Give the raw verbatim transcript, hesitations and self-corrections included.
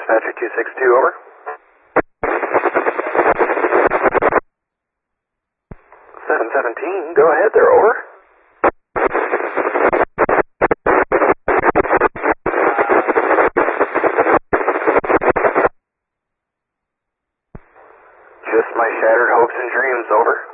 Dispatcher two six two, over. seven seventeen, go ahead there, over. Just my shattered hopes and dreams, over.